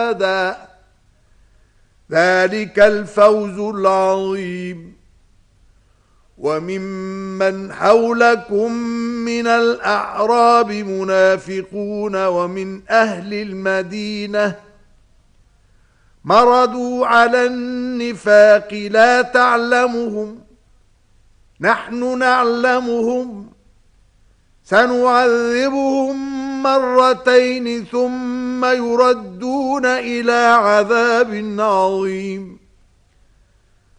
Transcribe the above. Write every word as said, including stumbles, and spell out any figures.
ذلك الفوز العظيم. وممن حولكم من الأعراب منافقون ومن أهل المدينة مردوا على النفاق لا تعلمهم نحن نعلمهم سنعذبهم مرتين ثم يردون إلى عذاب عظيم.